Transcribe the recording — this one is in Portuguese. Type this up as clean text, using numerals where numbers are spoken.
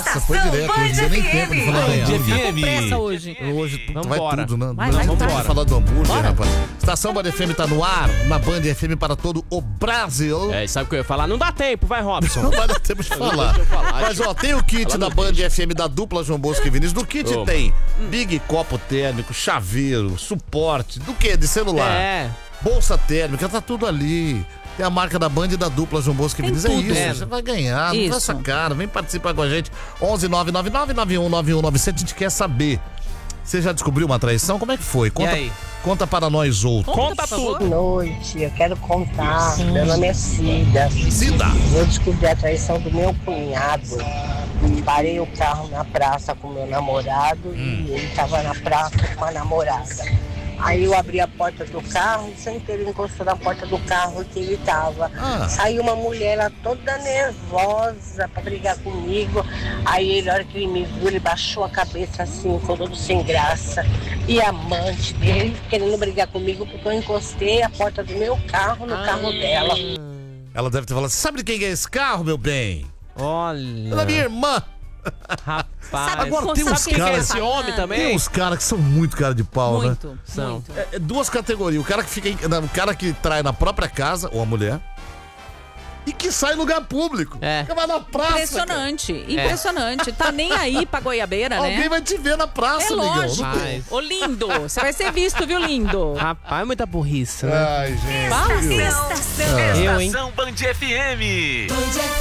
Nossa, foi direto. Não deu nem tempo de falar do hambúrguer. Com pressa hoje. Hoje vai Vambora. tudo, né? Vai, Vamos vambora. falar do hambúrguer, rapaz. Estação Band FM tá no ar, na Band FM para todo o Brasil. É, sabe o que eu ia falar? Não dá tempo, vai, Robson. Não vai dar tempo de falar. Deixa eu falar. Mas ó, tem o kit Fala da do Band kit. FM da dupla João Bosco e Vinícius. No kit Ô, tem Big Copo Térmico, chaveiro, suporte, do quê? De celular. É. Bolsa térmica, tá tudo ali. Tem a marca da Band e da dupla João Bosco e Tem Vinícius. É tudo. isso, É. você vai ganhar. Não Isso. essa cara, vem participar com a gente. 11-999-919197. A gente quer saber. Você já descobriu uma traição? Como é que foi? Conta, aí? conta para nós outros. Conta por favor. tudo. Boa noite, eu quero contar. Meu nome é Cida. Cida. Eu descobri a traição do meu cunhado. Parei o carro na praça com meu namorado e ele estava na praça com uma namorada. Aí eu abri a porta do carro e sem querer encostou na porta do carro que ele estava. Saiu uma mulher lá toda nervosa para brigar comigo. Aí ele, na hora que ele me viu, ele baixou a cabeça assim, ficou todo sem graça. E a amante dele querendo brigar comigo porque eu encostei a porta do meu carro no carro dela. Ela deve ter falado, sabe de quem é esse carro, meu bem? É da Olha, minha irmã. rapaz. Agora tem sabe uns quem que é caras... esse homem também? Tem uns caras que são muito cara de pau, né? Muito, São. muito. É duas categorias. O cara que fica o cara que trai na própria casa, ou a mulher, e que sai em lugar público. É. Que vai na praça. Impressionante, impressionante. Tá nem aí pra goiabeira, Cara. né? Alguém vai te ver na praça, É amigão. lógico. Não tem- Ô, lindo, você vai ser visto, viu, lindo? Rapaz, muita burrice, né? Ai, gente. Fala. Eu, hein? Estação Band FM.